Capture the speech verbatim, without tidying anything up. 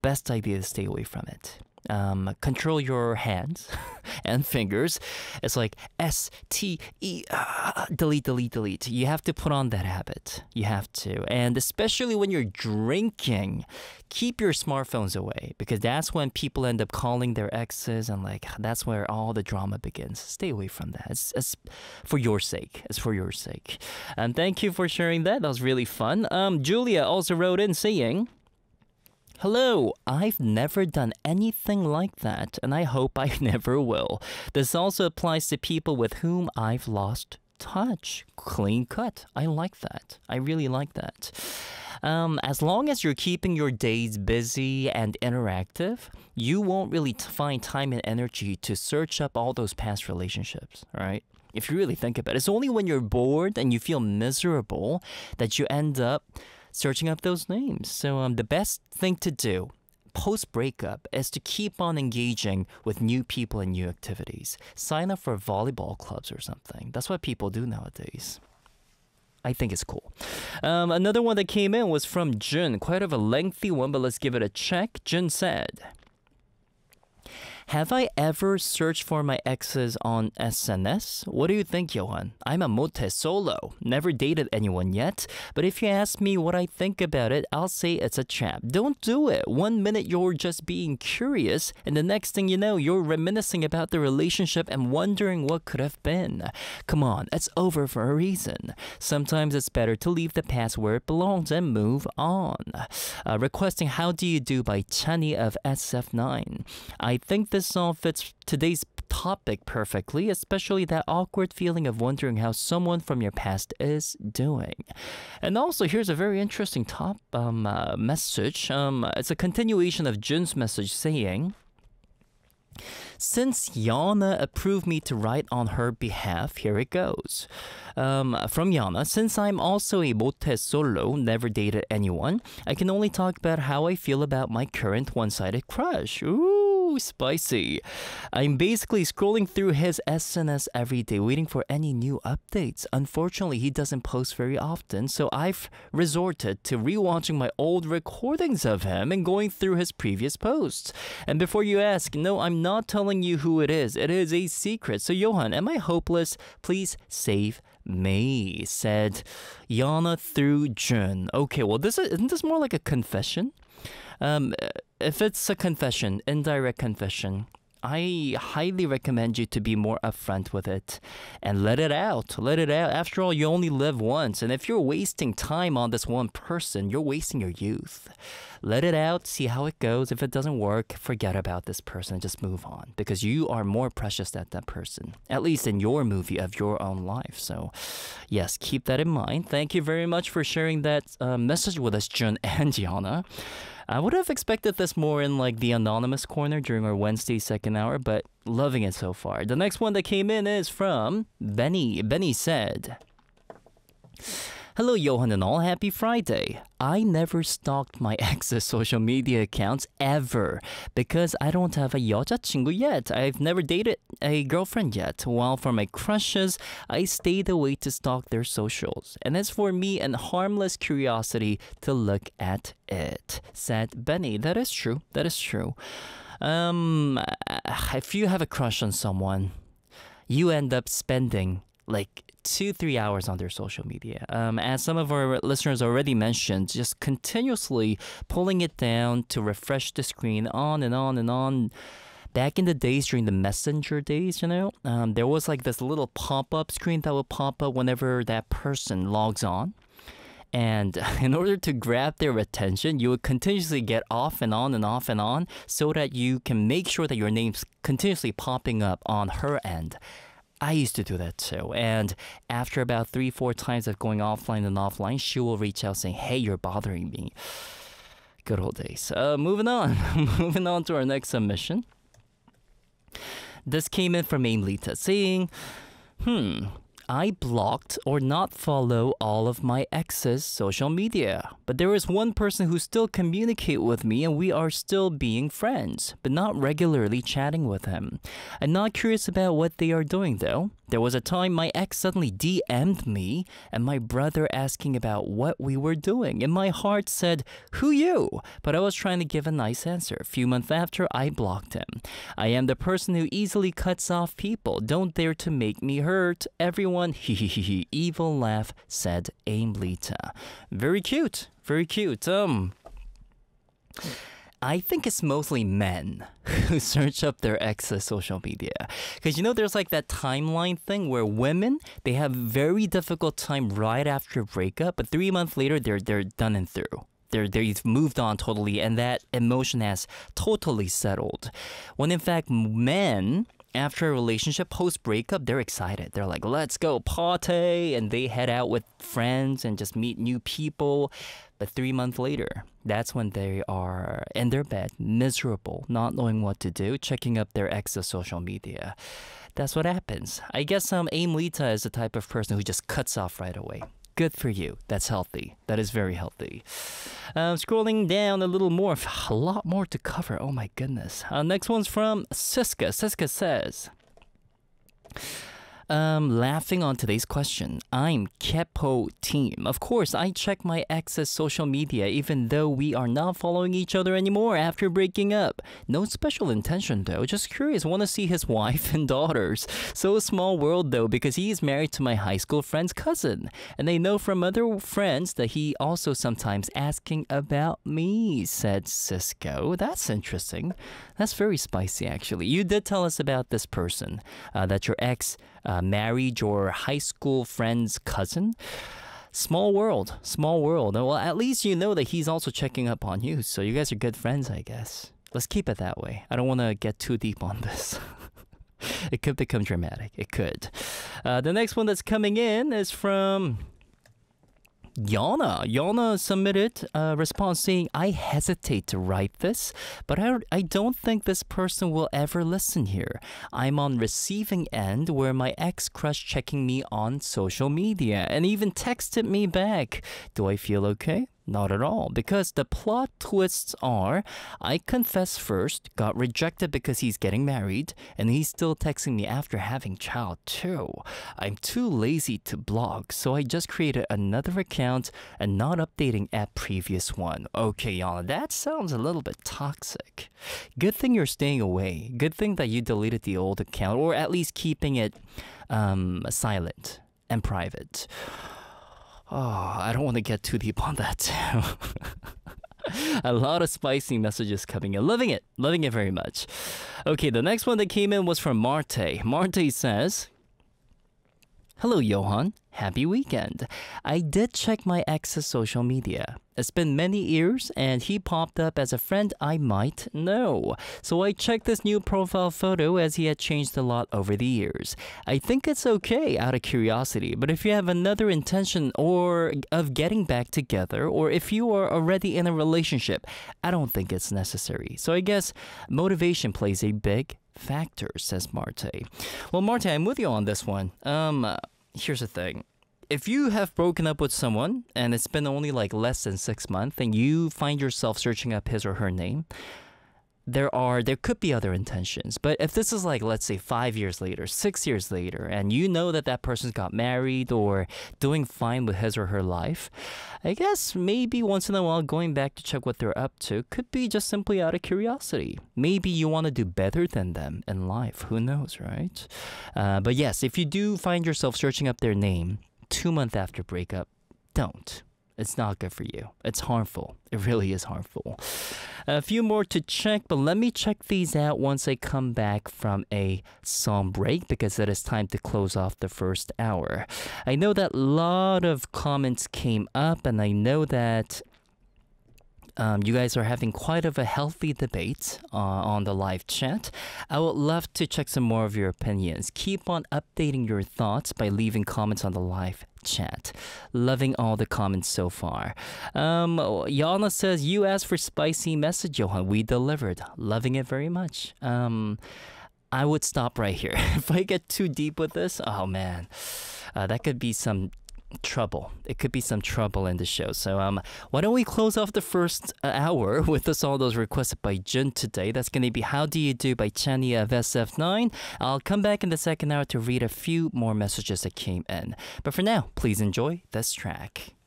best idea to stay away from it. Um, control your hands and fingers. It's like S T E, uh, delete, delete, delete. You have to put on that habit. You have to. And especially when you're drinking, keep your smartphones away because that's when people end up calling their exes and like that's where all the drama begins. Stay away from that. It's, it's for your sake. It's for your sake. And thank you for sharing that. That was really fun. Um, Julia also wrote in saying, hello, I've never done anything like that, and I hope I never will. This also applies to people with whom I've lost touch. Clean cut. I like that. I really like that. Um, as long as you're keeping your days busy and interactive, you won't really t- find time and energy to search up all those past relationships, all right? If you really think about it, it's only when you're bored and you feel miserable that you end up searching up those names. So um, the best thing to do post-breakup is to keep on engaging with new people and new activities. Sign up for volleyball clubs or something. That's what people do nowadays. I think it's cool. Um, another one that came in was from Jun. Quite of a lengthy one, but let's give it a check. Jun said, have I ever searched for my exes on S N S? What do you think, Johan? I'm a mote solo. Never dated anyone yet. But if you ask me what I think about it, I'll say it's a trap. Don't do it. One minute you're just being curious, and the next thing you know, you're reminiscing about the relationship and wondering what could have been. Come on, it's over for a reason. Sometimes it's better to leave the past where it belongs and move on. Uh, requesting How Do You Do by Chani of S F nine. I think this song fits today's topic perfectly, especially that awkward feeling of wondering how someone from your past is doing. And also, here's a very interesting top um, uh, message. Um, it's a continuation of Jun's message saying, since Yana approved me to write on her behalf, here it goes. Um, from Yana, since I'm also a mote solo, never dated anyone, I can only talk about how I feel about my current one-sided crush. Ooh, spicy. I'm basically scrolling through his S N S every day, waiting for any new updates. Unfortunately, he doesn't post very often, so I've resorted to rewatching my old recordings of him and going through his previous posts. And before you ask, no, I'm not telling you who it is. It is a secret. So Johan, am I hopeless? Please save me, said Yana through Jun. Okay, well, this is, isn't this more like a confession? Um, if it's a confession, indirect confession, I highly recommend you to be more upfront with it and let it out. Let it out. After all, you only live once. And if you're wasting time on this one person, you're wasting your youth. Let it out. See how it goes. If it doesn't work, forget about this person. Just move on because you are more precious than that person, at least in your movie of your own life. So yes, keep that in mind. Thank you very much for sharing that uh, message with us, Jun and Yana. I would have expected this more in like the anonymous corner during our Wednesday second hour, but loving it so far. The next one that came in is from Benny. Benny said, hello, Johan and all. Happy Friday. I never stalked my ex's social media accounts ever because I don't have a 여자친구 yet. I've never dated a girlfriend yet. While for my crushes, I stayed away to stalk their socials. And it's for me an harmless curiosity to look at it, said Benny. That is true. That is true. Um, if you have a crush on someone, you end up spending like two, three hours on their social media. Um, as some of our listeners already mentioned, just continuously pulling it down to refresh the screen on and on and on. Back in the days during the messenger days, you know, um, there was like this little pop-up screen that would pop up whenever that person logs on. And in order to grab their attention, you would continuously get off and on and off and on so that you can make sure that your name's continuously popping up on her end. I used to do that too. And after about three, four times of going offline and offline, she will reach out saying, hey, you're bothering me. Good old days. Uh, moving on. moving on to our next submission. This came in from Aimlita saying, hmm, I blocked or not follow all of my ex's social media. But there is one person who still communicate with me and we are still being friends, but not regularly chatting with him. I'm not curious about what they are doing though. There was a time my ex suddenly D M'd me and my brother asking about what we were doing. And my heart said, "Who you?" But I was trying to give a nice answer. A few months after, I blocked him. I am the person who easily cuts off people. Don't dare to make me hurt. Everyone, hehehe, evil laugh, said Aimlita. Very cute. Very cute. Um... I think it's mostly men who search up their ex's social media. Because you know there's like that timeline thing where women, they have very difficult time right after a breakup, but three months later they're they're done and through. They're, they've moved on totally and that emotion has totally settled. When in fact men, after a relationship post breakup, they're excited. They're like, let's go party, and they head out with friends and just meet new people. But three months later, that's when they are in their bed, miserable, not knowing what to do, checking up their ex's social media. That's what happens. I guess um, Aimlita is the type of person who just cuts off right away. Good for you. That's healthy. That is very healthy. Um, scrolling down a little more, a lot more to cover. Oh my goodness. Uh, next one's from Siska. Siska says, Um, laughing on today's question, I'm Kepo team. Of course, I check my ex's social media even though we are not following each other anymore after breaking up. No special intention though, just curious, want to see his wife and daughters. So a small world though because he is married to my high school friend's cousin. And I know from other friends that he also sometimes asking about me, said Cisco. That's interesting. That's very spicy actually. You did tell us about this person, uh, that your ex Uh, married your high school friend's cousin. Small world, small world. Well, at least you know that he's also checking up on you, so you guys are good friends, I guess. Let's keep it that way. I don't want to get too deep on this. It could become dramatic. It could. Uh, the next one that's coming in is from Yana. Yana submitted a response saying, I hesitate to write this, but I, I don't think this person will ever listen here. I'm on receiving end where my ex-crush checking me on social media and even texted me back. Do I feel okay? Not at all, because the plot twists are, I confess first, got rejected because he's getting married, and he's still texting me after having child too. I'm too lazy to blog, so I just created another account and not updating at previous one. Okay, Yana, that sounds a little bit toxic. Good thing you're staying away. Good thing that you deleted the old account, or at least keeping it um, silent and private. Oh, I don't want to get too deep on that too. A lot of spicy messages coming in. Loving it. Loving it very much. Okay, the next one that came in was from Marte. Marte says, hello, Johan. Happy weekend. I did check my ex's social media. It's been many years and he popped up as a friend I might know. So I checked this new profile photo as he had changed a lot over the years. I think it's okay out of curiosity, but if you have another intention or of getting back together, or if you are already in a relationship, I don't think it's necessary. So I guess motivation plays a big factor, says Marte. Well, Marte, I'm with you on this one. Um... Here's the thing. If you have broken up with someone and it's been only like less than six months and you find yourself searching up his or her name, there are there could be other intentions. But if this is like, let's say five years later, six years later, and you know that that person's got married or doing fine with his or her life, I guess maybe once in a while going back to check what they're up to could be just simply out of curiosity. Maybe you want to do better than them in life. Who knows, right? Uh, but yes, if you do find yourself searching up their name two months after breakup, don't. It's not good for you. It's harmful. It really is harmful. A few more to check, but let me check these out once I come back from a song break because it is time to close off the first hour. I know that a lot of comments came up and I know that Um, you guys are having quite of a healthy debate uh, on the live chat. I would love to check some more of your opinions. Keep on updating your thoughts by leaving comments on the live chat. Loving all the comments so far. Um, Yana says, you asked for spicy message, Johan. We delivered. Loving it very much. Um... I would stop right here. If I get too deep with this, oh man, uh, that could be some trouble. It could be some trouble in the show. So um, why don't we close off the first uh, hour with the song that was requested by Jun today. That's going to be How Do You Do by Chania of S F nine. I'll come back in the second hour to read a few more messages that came in. But for now, please enjoy this track.